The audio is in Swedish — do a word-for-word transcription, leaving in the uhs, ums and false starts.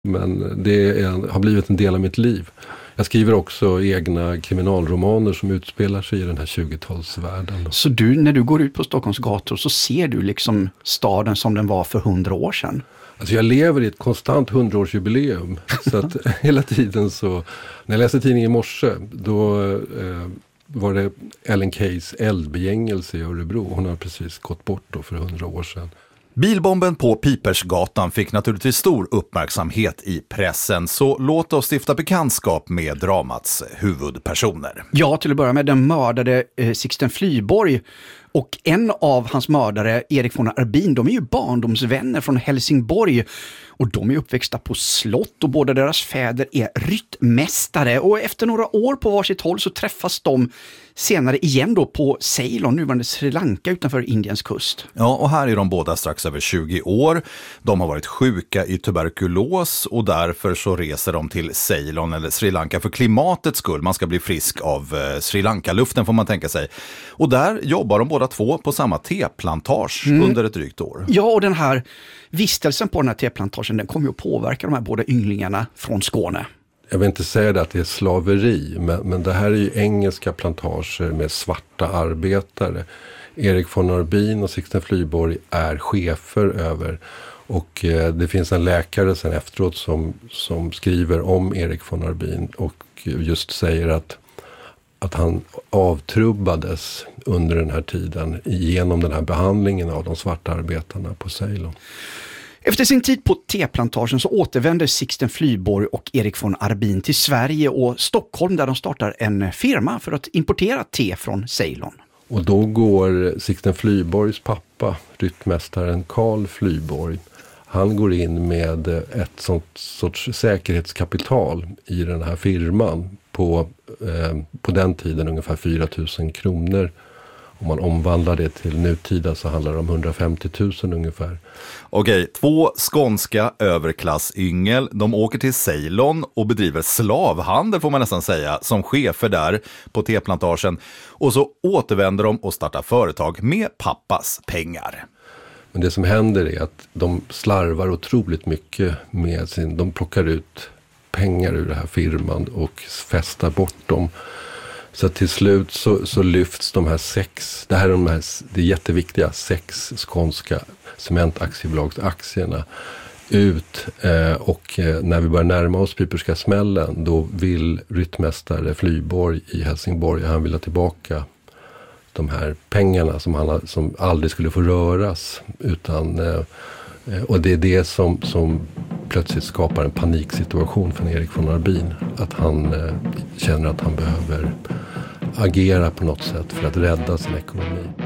Men det är, har blivit en del av mitt liv. Jag skriver också egna kriminalromaner som utspelar sig i den här tjugotalsvärlden. Så du, när du går ut på Stockholms gator så ser du liksom staden som den var för hundra år sedan? Alltså jag lever i ett konstant hundraårsjubileum. Så att hela tiden så... När jag läste tidningen i morse, då eh, var det Ellen Keys eldbegängelse i Örebro. Hon har precis gått bort då för hundra år sedan. Bilbomben på Pipersgatan fick naturligtvis stor uppmärksamhet i pressen, så låt oss stifta bekantskap med dramats huvudpersoner. Ja, till att börja med den mördade eh, Sixten Flyborg och en av hans mördare, Erik von Arbin, de är ju barndomsvänner från Helsingborg och de är uppväxta på slott och båda deras fäder är ryttmästare och efter några år på varsitt håll så träffas de senare igen då på Ceylon, nuvarande Sri Lanka utanför Indiens kust. Ja, och här är de båda strax över tjugo år. De har varit sjuka i tuberkulos och därför så reser de till Ceylon eller Sri Lanka för klimatets skull. Man ska bli frisk av eh, Sri Lanka-luften får man tänka sig. Och där jobbar de båda två på samma teplantage mm. under ett drygt år. Ja, och den här vistelsen på den här teplantagen den kommer ju att påverka de här båda ynglingarna från Skåne. Jag vill inte säga det att det är slaveri, men, men det här är ju engelska plantager med svarta arbetare. Erik von Arbin och Sixten Flyborg är chefer över och eh, det finns en läkare sen efteråt som, som skriver om Erik von Arbin och just säger att, att han avtrubbades under den här tiden genom den här behandlingen av de svarta arbetarna på Ceylon. Efter sin tid på teplantagen så återvänder Sixten Flyborg och Erik von Arbin till Sverige och Stockholm där de startar en firma för att importera te från Ceylon. Och då går Sixten Flyborgs pappa, ryttmästaren Carl Flyborg, han går in med ett sånt sorts säkerhetskapital i den här firman på, eh, på den tiden ungefär fyra tusen kronor. Om man omvandlar det till nutida så handlar det om hundrafemtio tusen ungefär. Okej, två skånska överklassyngel. De åker till Ceylon och bedriver slavhandel får man nästan säga som chefer där på teplantagen. Och så återvänder de och startar företag med pappas pengar. Men det som händer är att de slarvar otroligt mycket med sin... De plockar ut pengar ur den här firman och festar bort dem. Så till slut så, så lyfts de här sex, det här är de här, det är jätteviktiga sex skånska cementaktiebolags-aktierna ut eh, och eh, när vi börjar närma oss Piperska smällen då vill ryttmästare Flyborg i Helsingborg, han vill ha tillbaka de här pengarna som, han, som aldrig skulle få röras utan, eh, och det är det som, som plötsligt skapar en paniksituation för Erik von Arbin. Att han eh, känner att han behöver agera på något sätt för att rädda sin ekonomi.